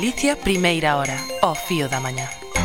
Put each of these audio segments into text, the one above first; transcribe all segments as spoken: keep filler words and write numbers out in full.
Galicia, primeira hora, ao fío da mañá.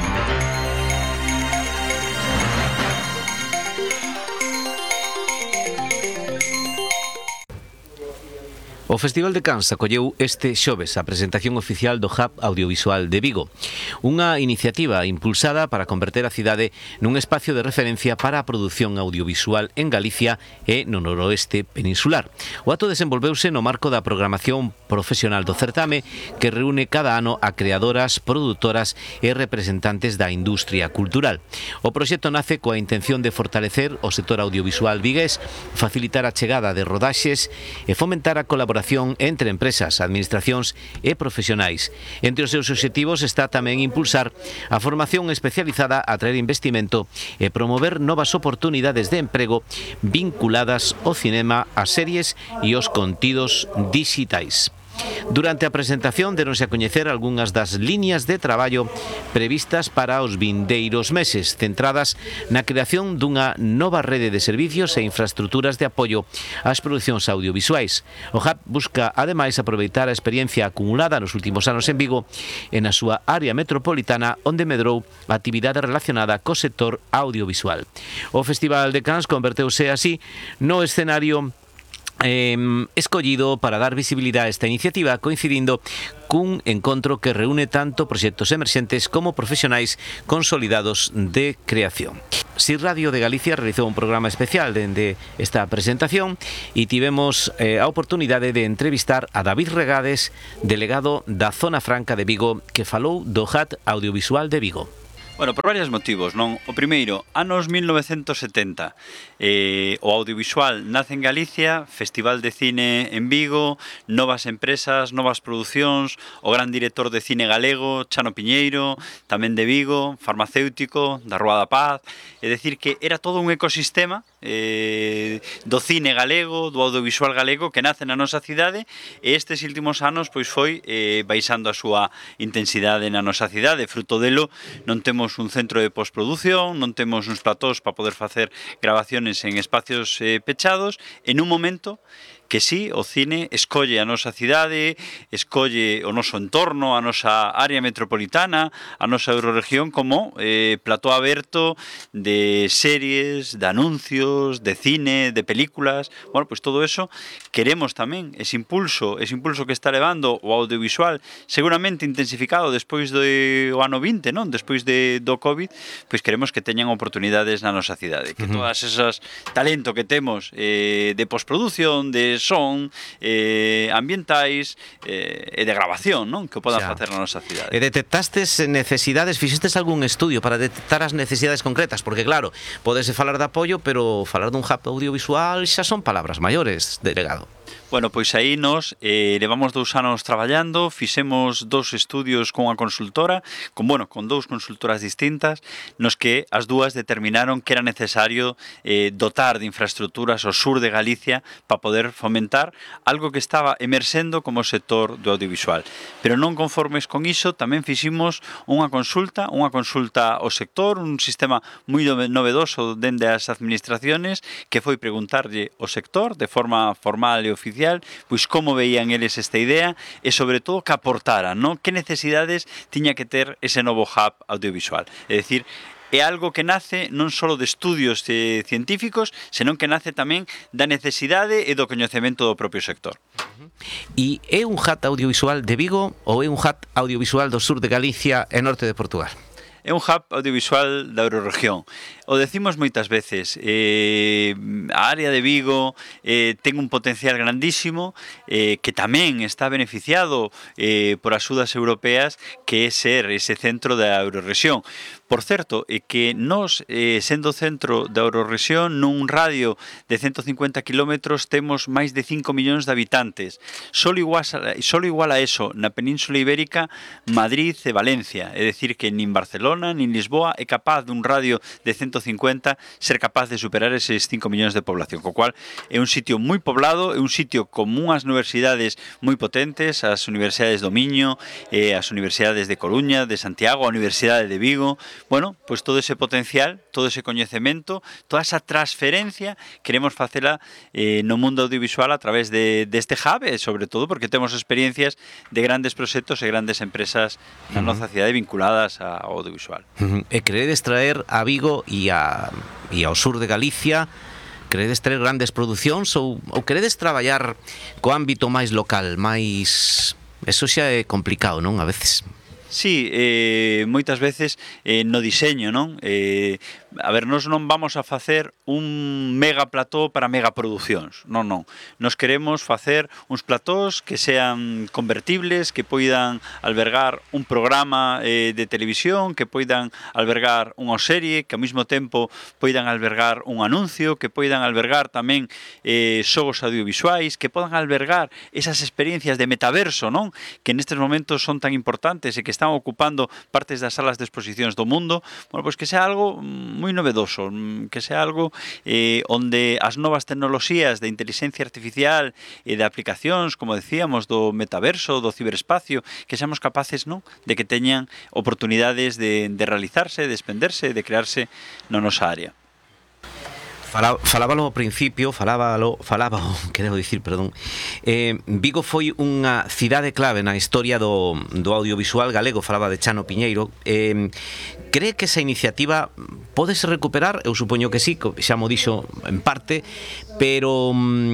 O Festival de Cans acolleu este xoves a presentación oficial do Hub Audiovisual de Vigo, unha iniciativa impulsada para converter a cidade nun espacio de referencia para a produción audiovisual en Galicia e no noroeste peninsular. O acto desenvolveuse no marco da programación profesional do certame que reúne cada ano a creadoras, produtoras e representantes da industria cultural. O proxecto nace coa intención de fortalecer o sector audiovisual vigués, facilitar a chegada de rodaxes e fomentar a colaboración entre empresas, administracións e profesionais. Entre os seus obxectivos está tamén impulsar a formación especializada, atraer investimento e promover novas oportunidades de emprego vinculadas ao cinema, ás series e aos contidos dixitais. Durante a presentación deronse a coñecer algunhas das liñas de traballo previstas para os vindeiros meses, centradas na creación dunha nova rede de servicios e infraestruturas de apoio ás producións audiovisuais. O Hub busca, ademais, aproveitar a experiencia acumulada nos últimos anos en Vigo e na súa área metropolitana, onde medrou a actividade relacionada co sector audiovisual. O Festival de Cans converteuse así no escenario Eh, escollido para dar visibilidade a esta iniciativa, coincidindo cun encontro que reúne tanto proxectos emerxentes como profesionais consolidados de creación. Si Radio de Galicia realizou un programa especial dende esta presentación e tivemos eh, a oportunidade de entrevistar a David Regades, delegado da Zona Franca de Vigo, que falou do Hub Audiovisual de Vigo. Bueno, por varios motivos, non? O primeiro, anos mil novecentos setenta, eh, o audiovisual nace en Galicia, Festival de Cine en Vigo, novas empresas, novas producións, o gran director de cine galego, Chano Piñeiro, tamén de Vigo, farmacéutico, da Rúa da Paz, é dicir que era todo un ecosistema eh, do cine galego, do audiovisual galego que nace na nosa cidade e estes últimos anos pois foi eh, baixando a súa intensidade na nosa cidade, fruto delo non temos un centro de postproducción, non temos uns platós para poder facer grabaciones en espacios eh, pechados, en un momento que sí, o cine escolle a nosa cidade, escolle o noso entorno, a nosa área metropolitana, a nosa eurorregión como eh, plató aberto de series, de anuncios, de cine, de películas. Bueno, pois todo eso queremos tamén, ese impulso, ese impulso que está levando o audiovisual, seguramente intensificado despois do ano vinte, non? Despois de, do COVID, pois queremos que teñan oportunidades na nosa cidade, que todas esas talento que temos eh, de postproducción, de son, eh, ambientais eh, e de grabación, non? Que podan facer na nosa cidade. E detectastes necesidades, fixestes algún estudio para detectar as necesidades concretas? Porque claro, podese falar de apoio, pero falar dun hub audiovisual xa son palabras maiores, delegado. Bueno, pois aí nos eh, levamos dous anos traballando, fixemos dos estudios con unha consultora, con, bueno, con dous consultoras distintas, nos que as dúas determinaron que era necesario eh, dotar de infraestructuras ao sur de Galicia para poder fomentar algo que estaba emerxendo como sector do audiovisual. Pero non conformes con iso, tamén fiximos unha consulta, unha consulta ao sector, un sistema moi novedoso dende as administraciones, que foi preguntarlle ao sector de forma formal e oficial pois como veían eles esta idea e sobre todo que aportaran, non? Que necesidades tiña que ter ese novo hub audiovisual. É dicir, é algo que nace non só de estudios eh, científicos, senón que nace tamén da necesidade e do coñecemento do propio sector. E é un hub audiovisual de Vigo ou é un hub audiovisual do sur de Galicia e norte de Portugal? É un hub audiovisual da eurorregión. O decimos moitas veces, eh, a área de Vigo eh, ten un potencial grandísimo eh, que tamén está beneficiado eh, por axudas europeas, que é ser ese centro da eurorregión. Por certo, é que nós, eh, sendo centro da eurorregión, nun radio de ciento cincuenta kilómetros temos máis de cinco millóns de habitantes. Solo igual, solo igual a eso, na Península Ibérica, Madrid e Valencia. É dicir, que nin Barcelona, Barcelona, nin Lisboa é capaz dun radio de ciento cincuenta ser capaz de superar eses cinco millóns de población, co cual é un sitio moi poblado, é un sitio con unhas universidades moi potentes, as universidades do Miño, eh, as universidades de Coruña, de Santiago, a Universidade de Vigo. Bueno, pois todo ese potencial, todo ese coñecemento, toda esa transferencia queremos facela eh, no mundo audiovisual a través de, deste hub, e sobre todo porque temos experiencias de grandes proxectos e grandes empresas na Uh-huh. nosa cidade vinculadas ao audiovisual. Uh-huh. E queredes traer a Vigo e, a, e ao sur de Galicia, queredes traer grandes producións ou, ou queredes traballar co ámbito máis local, máis... Eso xa é complicado, non? A veces... Sí, eh, moitas veces eh, no diseño, non? Eh, a ver, nós non vamos a facer un mega plató para megaproduccións, non, non. Nos queremos facer uns platós que sean convertibles, que poidan albergar un programa eh, de televisión, que poidan albergar unha serie, que ao mesmo tempo poidan albergar un anuncio, que poidan albergar tamén eh, xogos audiovisuais, que podan albergar esas experiencias de metaverso, non? Que nestes momentos son tan importantes e que están ocupando partes das salas de exposicións do mundo. Bueno, pois que sea algo moi novedoso, que sea algo eh, onde as novas tecnoloxías de inteligencia artificial e de aplicacións, como decíamos, do metaverso, do ciberespacio, que seamos capaces, non, de que teñan oportunidades de, de realizarse, de expenderse, de crearse na nosa área. Falábalo ao principio, falábalo, falábalo, quero dicir, perdón. Eh, Vigo foi unha cidade clave na historia do, do audiovisual galego, falaba de Chano Piñeiro. Eh, cree que esa iniciativa pódese recuperar? Eu supoño que sí, xa mo dixo en parte, pero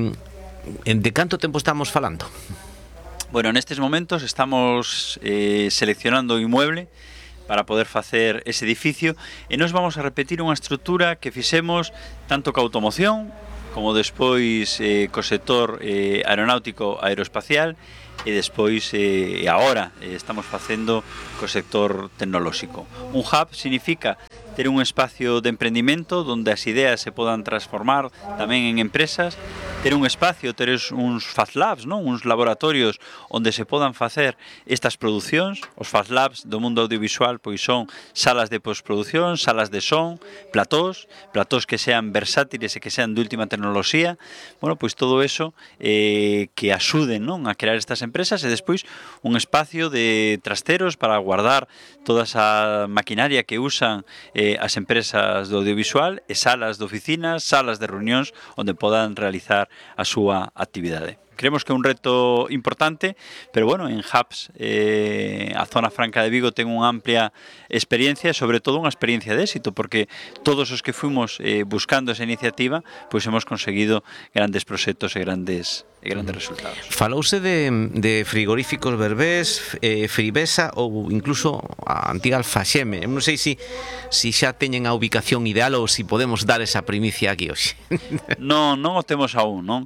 de canto tempo estamos falando? Bueno, nestes momentos estamos eh, seleccionando o inmueble para poder facer ese edificio e nos vamos a repetir unha estrutura que fixemos tanto ca automoción como despois eh, co sector eh, aeronáutico aeroespacial e despois eh, agora eh, estamos facendo co sector tecnolóxico. Un hub significa ter un espacio de emprendimento onde as ideas se podan transformar tamén en empresas, ter un espacio, ter uns Fast Labs, non? Uns laboratorios onde se podan facer estas producións. Os Fast Labs do mundo audiovisual pois son salas de postproducción, salas de son, platós, platós que sean versátiles e que sean de última tecnoloxía. Bueno, pois todo eso eh, que axuden, non, a crear estas empresas e despois un espacio de trasteros para guardar toda esa maquinaria que usan eh, as empresas do audiovisual e salas de oficinas, salas de reunións onde podan realizar a súa actividade. Creemos que é un reto importante, pero bueno, en Hubs eh, a zona franca de Vigo ten unha amplia experiencia e sobre todo unha experiencia de éxito, porque todos os que fuimos eh, buscando esa iniciativa, pois hemos conseguido grandes proxectos e grandes e grandes resultados. Falouse de, de frigoríficos Berbés, eh, Fribesa ou incluso a antiga Alfaxeme. Eu non sei se si, si xa teñen a ubicación ideal ou se si podemos dar esa primicia aquí hoxe. Non, non o temos aún, non?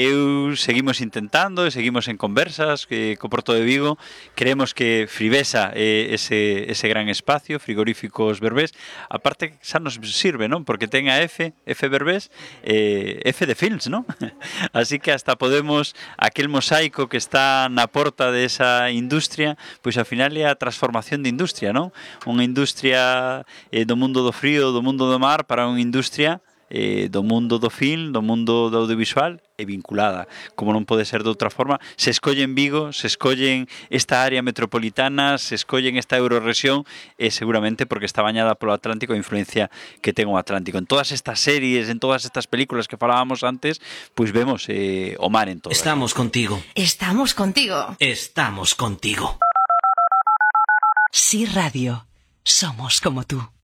Eu seguimos intentando, seguimos en conversas que co Porto de Vigo. Creemos que Fribesa é ese, ese gran espacio, frigoríficos Berbés. A parte xa nos sirve, non? Porque ten a F, F Berbés, eh, F de Films, non? Así que hasta podemos aquel mosaico que está na porta desa industria, pois ao final é a transformación de industria, non? Unha industria eh, do mundo do frío, do mundo do mar, para unha industria eh, do mundo do film, do mundo do audiovisual e vinculada, como non pode ser de outra forma. Se escollen Vigo, se escollen esta área metropolitana, se escollen esta eurorrexión, é seguramente porque está bañada polo Atlántico, a influencia que ten o Atlántico. En todas estas series, en todas estas películas que falábamos antes, pois vemos eh, o mar en todas. Estamos contigo. Estamos contigo. Estamos contigo. Sí Radio. Somos como tú.